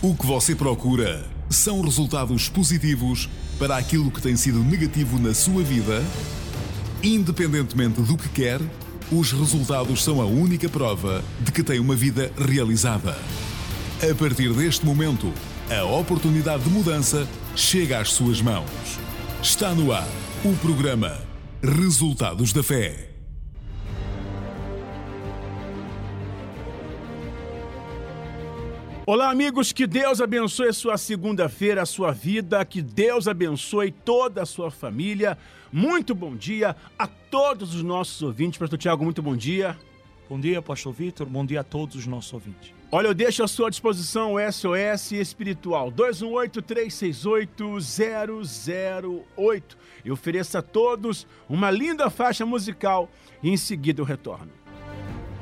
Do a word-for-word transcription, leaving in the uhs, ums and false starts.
O que você procura são resultados positivos para aquilo que tem sido negativo na sua vida? Independentemente do que quer, os resultados são a única prova de que tem uma vida realizada. A partir deste momento, a oportunidade de mudança chega às suas mãos. Está no ar o programa Resultados da Fé. Olá, amigos, que Deus abençoe a sua segunda-feira, a sua vida, que Deus abençoe toda a sua família. Muito bom dia a todos os nossos ouvintes. Pastor Tiago, muito bom dia. Bom dia, Pastor Vitor. Bom dia a todos os nossos ouvintes. Olha, eu deixo à sua disposição o S O S Espiritual dois um oito, três seis oito, zero zero oito. Eu ofereço a todos uma linda faixa musical e em seguida eu retorno.